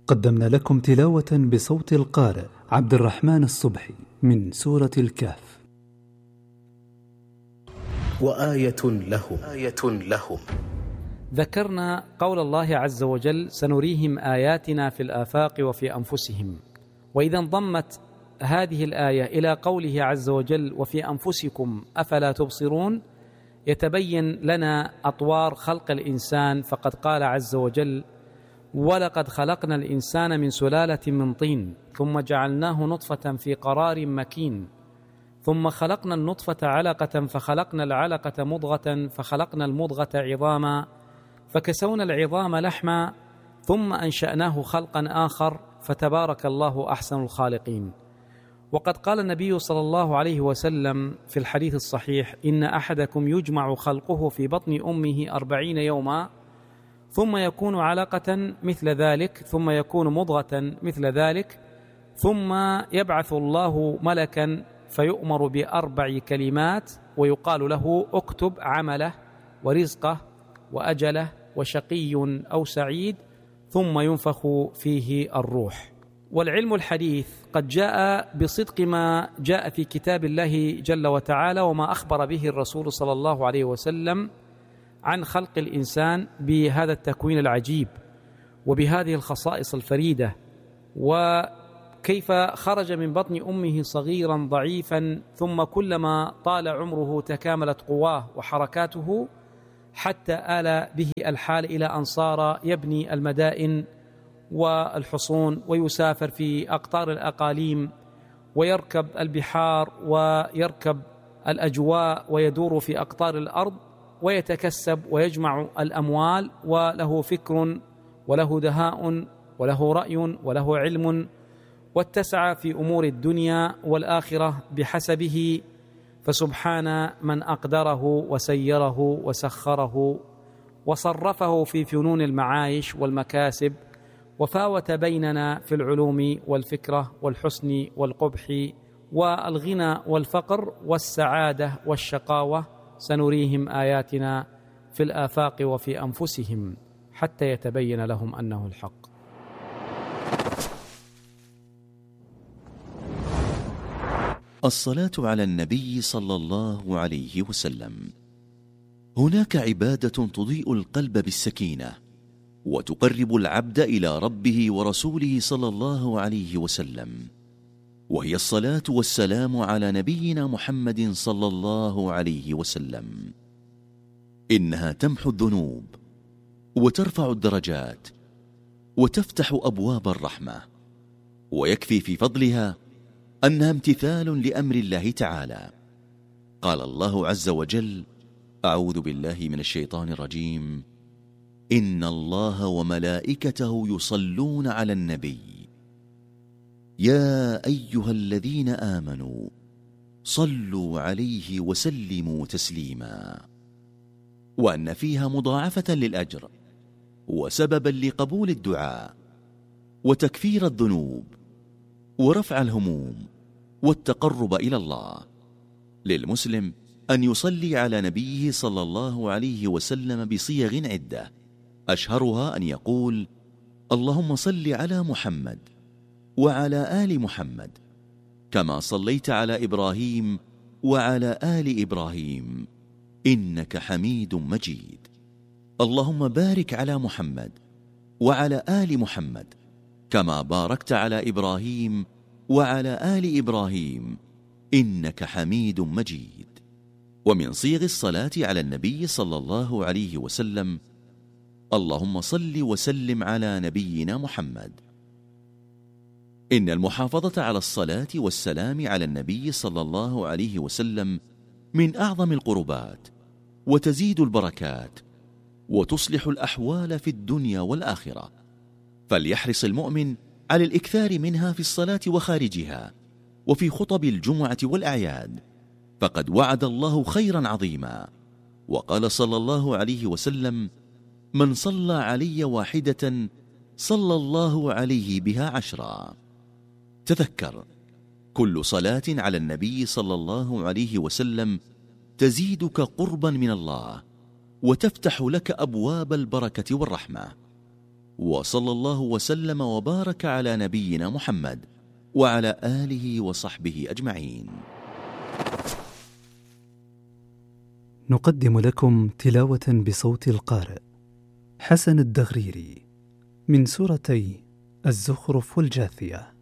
قدمنا لكم تلاوة بصوت القارئ عبد الرحمن الصبحي من سورة الكهف. وآية لهم ذكرنا قول الله عز وجل: سنريهم آياتنا في الآفاق وفي أنفسهم. وإذا انضمت هذه الآية إلى قوله عز وجل: وفي أنفسكم أفلا تبصرون، يتبين لنا أطوار خلق الإنسان. فقد قال عز وجل: ولقد خلقنا الإنسان من سلالة من طين ثم جعلناه نطفة في قرار مكين ثم خلقنا النطفة علقة فخلقنا العلقة مضغة فخلقنا المضغة عظاما فكسونا العظام لحما ثم أنشأناه خلقا آخر فتبارك الله أحسن الخالقين. وقد قال النبي صلى الله عليه وسلم في الحديث الصحيح: إن أحدكم يجمع خلقه في بطن أمه 40 يوما ثم يكون علقة مثل ذلك ثم يكون مضغة مثل ذلك ثم يبعث الله ملكا فيؤمر ب4 كلمات ويقال له: اكتب عمله ورزقه وأجله وشقي أو سعيد، ثم ينفخ فيه الروح. والعلم الحديث قد جاء بصدق ما جاء في كتاب الله جل وتعالى وما أخبر به الرسول صلى الله عليه وسلم عن خلق الإنسان بهذا التكوين العجيب وبهذه الخصائص الفريدة، وكيف خرج من بطن أمه صغيرا ضعيفا ثم كلما طال عمره تكاملت قواه وحركاته حتى آل به الحال إلى أن صار يبني المدائن والحصون ويسافر في أقطار الأقاليم ويركب البحار ويركب الأجواء ويدور في أقطار الأرض ويتكسب ويجمع الأموال، وله فكر وله دهاء وله رأي وله علم، واتسع في أمور الدنيا والآخرة بحسبه. فسبحان من أقدره وسيره وسخره وصرفه في فنون المعايش والمكاسب، وفاوت بيننا في العلوم والفكرة والحسن والقبح والغنى والفقر والسعادة والشقاوة. سنريهم آياتنا في الآفاق وفي أنفسهم حتى يتبين لهم أنه الحق. الصلاة على النبي صلى الله عليه وسلم. هناك عبادة تضيء القلب بالسكينة وتقرب العبد إلى ربه ورسوله صلى الله عليه وسلم، وهي الصلاة والسلام على نبينا محمد صلى الله عليه وسلم. إنها تمحو الذنوب وترفع الدرجات وتفتح أبواب الرحمة، ويكفي في فضلها أنها امتثال لأمر الله تعالى. قال الله عز وجل: أعوذ بالله من الشيطان الرجيم: إن الله وملائكته يصلون على النبي يا أيها الذين آمنوا صلوا عليه وسلموا تسليما. وأن فيها مضاعفة للأجر وسببا لقبول الدعاء وتكفير الذنوب ورفع الهموم والتقرب إلى الله. للمسلم أن يصلي على نبيه صلى الله عليه وسلم بصيغ عدة، أشهرها أن يقول: اللهم صل على محمد وعلى آل محمد كما صليت على إبراهيم وعلى آل إبراهيم إنك حميد مجيد. اللهم بارك على محمد وعلى آل محمد كما باركت على إبراهيم وعلى آل إبراهيم إنك حميد مجيد. ومن صيغ الصلاة على النبي صلى الله عليه وسلم: اللهم صل وسلم على نبينا محمد. إن المحافظة على الصلاة والسلام على النبي صلى الله عليه وسلم من أعظم القربات، وتزيد البركات وتصلح الأحوال في الدنيا والآخرة، فليحرص المؤمن على الإكثار منها في الصلاة وخارجها وفي خطب الجمعة والأعياد، فقد وعد الله خيرا عظيما. وقال صلى الله عليه وسلم: من صلى علي واحدة صلى الله عليه بها 10. تذكر، كل صلاة على النبي صلى الله عليه وسلم تزيدك قربا من الله وتفتح لك أبواب البركة والرحمة. وصلى الله وسلم وبارك على نبينا محمد وعلى آله وصحبه أجمعين. نقدم لكم تلاوة بصوت القارئ حسن الدغريري من سورتي الزخرف والجاثية.